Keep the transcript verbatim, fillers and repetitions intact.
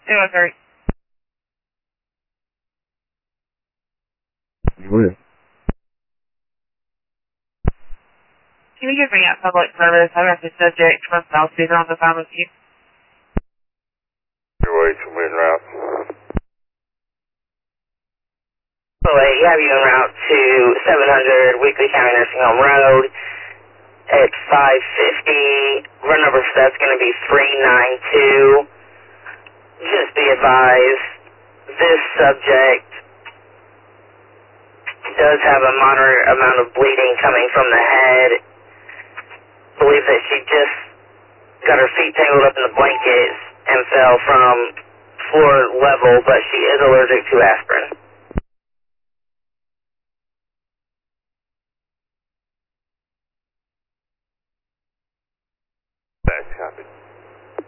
two oh three. What? Can you give me a public service? I got the subject from South Speaker on the phone with you. Your way to main route. Well, you have you en route to seven hundred Weekly County Nursing Home Road at five fifty. Run number for that's going to be three nine two. Just be advised, this subject does have a moderate amount of bleeding coming from the head. Believe that she just got her feet tangled up in the blankets and fell from floor level, but she is allergic to aspirin. That's happened.